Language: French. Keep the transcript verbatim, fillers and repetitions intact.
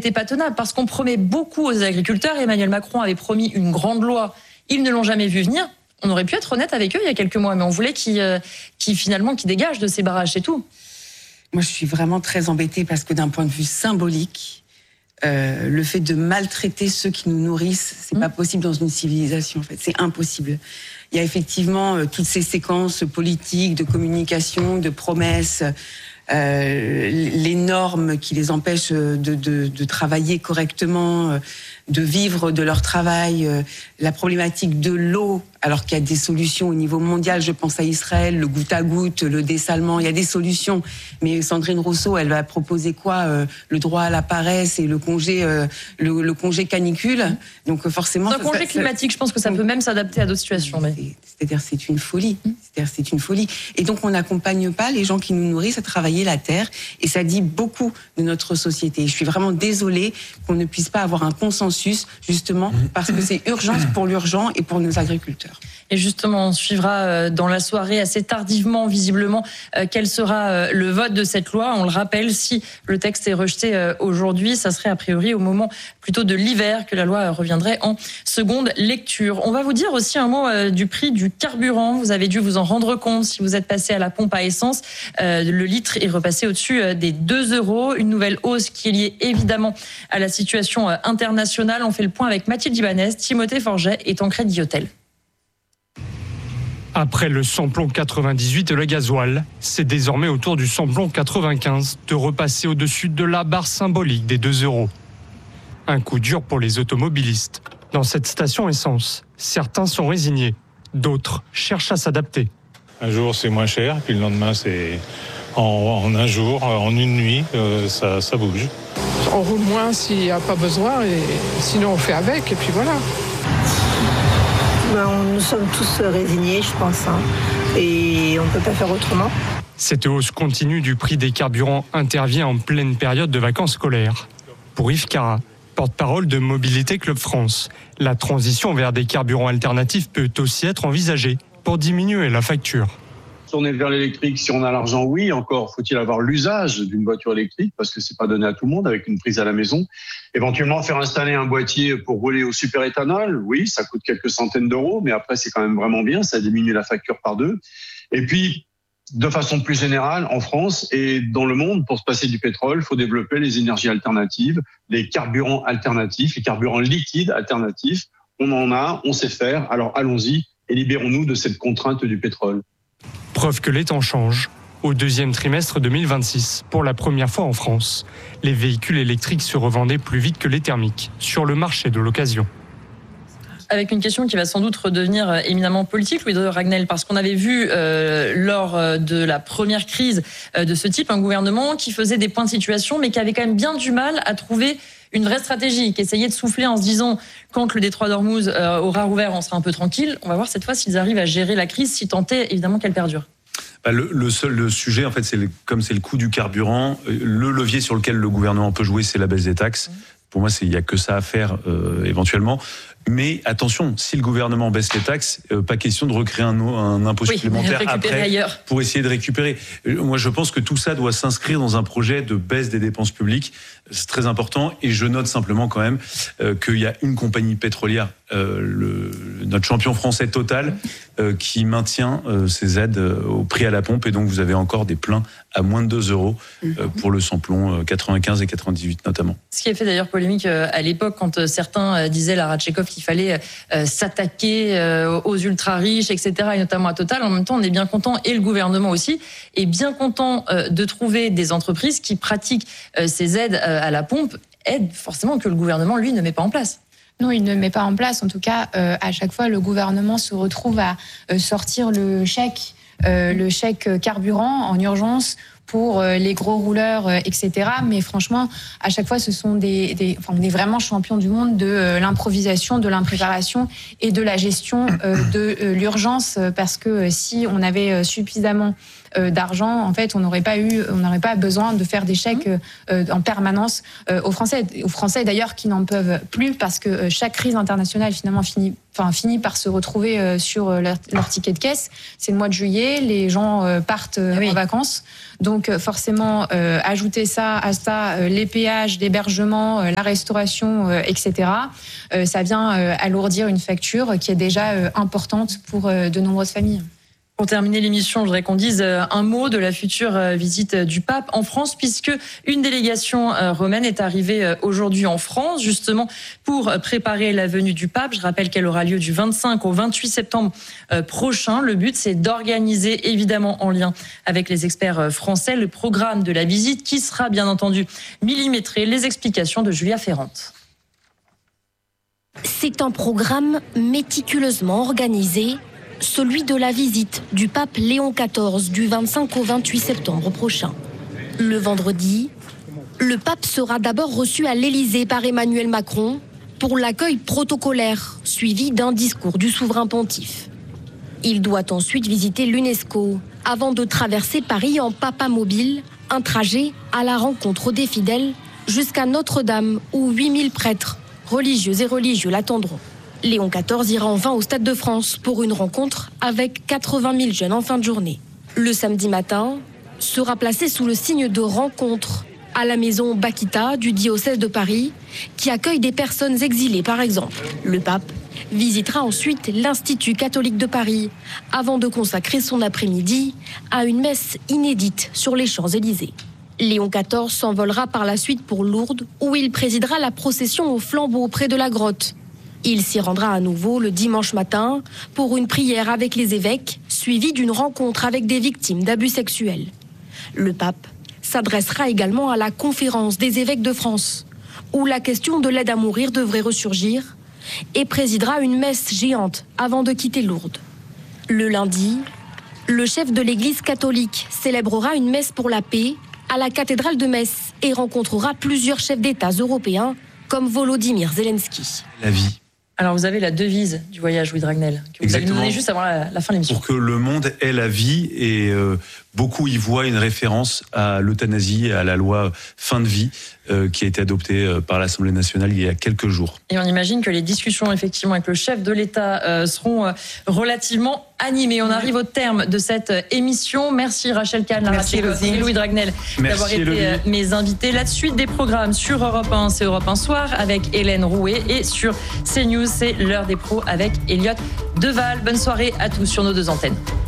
n'était pas tenable parce qu'on promet beaucoup aux agriculteurs. Emmanuel Macron avait promis une grande loi. Ils ne l'ont jamais vu venir. On aurait pu être honnête avec eux il y a quelques mois, mais on voulait qu'ils, euh, qu'ils finalement, qu'ils dégagent de ces barrages, c'est tout. Moi, je suis vraiment très embêtée parce que d'un point de vue symbolique, euh, le fait de maltraiter ceux qui nous nourrissent, c'est mmh. pas possible dans une civilisation, en fait. C'est impossible. Il y a effectivement euh, toutes ces séquences politiques, de communication, de promesses, euh, les normes qui les empêchent de, de, de travailler correctement, de vivre de leur travail, la problématique de l'eau, alors qu'il y a des solutions au niveau mondial. Je pense à Israël, le goutte à goutte, le dessalement, il y a des solutions. Mais Sandrine Rousseau, elle va proposer quoi ? euh, Le droit à la paresse et le congé, euh, le, le congé canicule. Donc forcément, un congé ça, climatique, ça, je pense que ça peut même s'adapter à d'autres situations. Mais... C'est-à-dire, c'est une folie. C'est-à-dire, c'est une folie. Et donc, on n'accompagne pas les gens qui nous nourrissent à travailler la terre. Et ça dit beaucoup de notre société. Je suis vraiment désolée qu'on ne puisse pas avoir un consensus, justement, parce que c'est urgence pour l'urgent et pour nos agriculteurs. Et justement, on suivra dans la soirée assez tardivement, visiblement, quel sera le vote de cette loi. On le rappelle, si le texte est rejeté aujourd'hui, ça serait a priori au moment plutôt de l'hiver que la loi reviendrait en seconde lecture. On va vous dire aussi un mot du prix du carburant. Vous avez dû vous en rendre compte si vous êtes passé à la pompe à essence. Le litre est repassé au-dessus des deux euros. Une nouvelle hausse qui est liée évidemment à la situation internationale. On fait le point avec Mathilde Ibanez, Timothée Forget et Tancred Guillotel. Après le samplon quatre-vingt-dix-huit et le gasoil, c'est désormais au tour du samplon quatre-vingt-quinze de repasser au-dessus de la barre symbolique des deux euros. Un coup dur pour les automobilistes. Dans cette station essence, certains sont résignés, d'autres cherchent à s'adapter. Un jour c'est moins cher, puis le lendemain c'est en, en un jour, en une nuit, euh, ça, ça bouge. On roule moins s'il n'y a pas besoin, et sinon on fait avec, et puis voilà. Ben, nous sommes tous résignés, je pense, hein, et on ne peut pas faire autrement. Cette hausse continue du prix des carburants intervient en pleine période de vacances scolaires. Pour Yves Cara, porte-parole de Mobilité Club France, la transition vers des carburants alternatifs peut aussi être envisagée pour diminuer la facture. Tourner vers l'électrique, si on a l'argent, oui. Encore faut-il avoir l'usage d'une voiture électrique, parce que c'est pas donné à tout le monde avec une prise à la maison. Éventuellement, faire installer un boîtier pour rouler au superéthanol, oui, ça coûte quelques centaines d'euros, mais après, c'est quand même vraiment bien, ça diminue la facture par deux. Et puis, de façon plus générale, en France et dans le monde, pour se passer du pétrole, il faut développer les énergies alternatives, les carburants alternatifs, les carburants liquides alternatifs. On en a, on sait faire, alors allons-y et libérons-nous de cette contrainte du pétrole. Preuve que les temps changent. Au deuxième trimestre deux mille vingt-six, pour la première fois en France, les véhicules électriques se revendaient plus vite que les thermiques sur le marché de l'occasion. Avec une question qui va sans doute redevenir éminemment politique, Louis de Ragnel, parce qu'on avait vu euh, lors de la première crise euh, de ce type un gouvernement qui faisait des points de situation, mais qui avait quand même bien du mal à trouver une vraie stratégie, qui essayait de souffler en se disant quand le détroit d'Ormuz euh, aura rouvert, on sera un peu tranquille. On va voir cette fois s'ils arrivent à gérer la crise, si tant est évidemment qu'elle perdure. Bah le, le seul le sujet, en fait, c'est le, comme c'est le coût du carburant, le levier sur lequel le gouvernement peut jouer, c'est la baisse des taxes. Mmh. Pour moi, il n'y a que ça à faire euh, éventuellement. Mais attention, si le gouvernement baisse les taxes, euh, pas question de recréer un, un impôt oui, supplémentaire après ailleurs. Pour essayer de récupérer. Moi, je pense que tout ça doit s'inscrire dans un projet de baisse des dépenses publiques. C'est très important. Et je note simplement quand même euh, qu'il y a une compagnie pétrolière, euh, le, notre champion français Total, euh, qui maintient euh, ses aides euh, au prix à la pompe. Et donc, vous avez encore des pleins à moins de deux euros euh, pour le samplon euh, quatre-vingt-quinze et quatre-vingt-dix-huit notamment. Ce qui a fait d'ailleurs polémique euh, à l'époque quand euh, certains euh, disaient, la Radchekov, qu'il fallait euh, s'attaquer euh, aux ultra-riches, et cetera, et notamment à Total. En même temps, on est bien content, et le gouvernement aussi, est bien content euh, de trouver des entreprises qui pratiquent euh, ces aides euh, à la pompe, aides forcément que le gouvernement, lui, ne met pas en place. Non, il ne met pas en place. En tout cas, euh, à chaque fois, le gouvernement se retrouve à euh, sortir le chèque, euh, le chèque carburant en urgence pour euh, les gros rouleurs, euh, et cetera. Mais franchement, à chaque fois, ce sont des, des, enfin, des vraiment champions du monde de euh, l'improvisation, de l'impréparation et de la gestion euh, de euh, l'urgence. Parce que euh, si on avait euh, suffisamment euh, d'argent, en fait, on n'aurait pas eu, on n'aurait pas besoin de faire des chèques euh, en permanence euh, aux Français, aux Français d'ailleurs qui n'en peuvent plus parce que euh, chaque crise internationale finalement finit, enfin finit par se retrouver euh, sur leur, leur ticket de caisse. C'est le mois de juillet, les gens euh, partent euh, oui. en vacances, donc euh, forcément euh, ajouter ça à ça, euh, les péages, l'hébergement, euh, la restauration, euh, et cetera. Euh, ça vient euh, alourdir une facture qui est déjà euh, importante pour euh, de nombreuses familles. Pour terminer l'émission, je voudrais qu'on dise un mot de la future visite du pape en France, puisque une délégation romaine est arrivée aujourd'hui en France, justement pour préparer la venue du pape. Je rappelle qu'elle aura lieu du vingt-cinq au vingt-huit septembre prochain. Le but, c'est d'organiser, évidemment en lien avec les experts français, le programme de la visite qui sera bien entendu millimétré. Les explications de Julia Ferrante. C'est un programme méticuleusement organisé, celui de la visite du pape Léon quatorze du vingt-cinq au vingt-huit septembre prochain. Le vendredi, le pape sera d'abord reçu à l'Élysée par Emmanuel Macron pour l'accueil protocolaire, suivi d'un discours du souverain pontife. Il doit ensuite visiter l'UNESCO avant de traverser Paris en papamobile, un trajet à la rencontre des fidèles jusqu'à Notre-Dame où huit mille prêtres, religieux et religieux l'attendront. Léon quatorze ira enfin au Stade de France pour une rencontre avec quatre-vingt mille jeunes en fin de journée. Le samedi matin sera placé sous le signe de rencontre à la maison Bakita du diocèse de Paris qui accueille des personnes exilées par exemple. Le pape visitera ensuite l'Institut catholique de Paris avant de consacrer son après-midi à une messe inédite sur les Champs-Élysées. Léon quatorze s'envolera par la suite pour Lourdes où il présidera la procession au flambeau près de la grotte. Il s'y rendra à nouveau le dimanche matin pour une prière avec les évêques, suivie d'une rencontre avec des victimes d'abus sexuels. Le pape s'adressera également à la conférence des évêques de France, où la question de l'aide à mourir devrait ressurgir, et présidera une messe géante avant de quitter Lourdes. Le lundi, le chef de l'Église catholique célébrera une messe pour la paix à la cathédrale de Metz et rencontrera plusieurs chefs d'État européens comme Volodymyr Zelensky. La vie. Alors vous avez la devise du voyage, Louis Dragnel, que vous Exactement. allez nous donner juste avant la, la fin de l'émission. Pour que le monde ait la vie, et euh, beaucoup y voient une référence à l'euthanasie, à la loi fin de vie, euh, qui a été adoptée euh, par l'Assemblée nationale il y a quelques jours. Et on imagine que les discussions effectivement avec le chef de l'État euh, seront euh, relativement animées. On arrive au terme de cette émission. Merci Rachel Kahn, Lara Tchékov et Louis Dragnel d'avoir été euh, mes invités. La suite des programmes sur Europe un, c'est Europe un Soir avec Hélène Rouet, et sur CNews, c'est l'heure des pros avec Elliot Deval. Bonne soirée à tous sur nos deux antennes.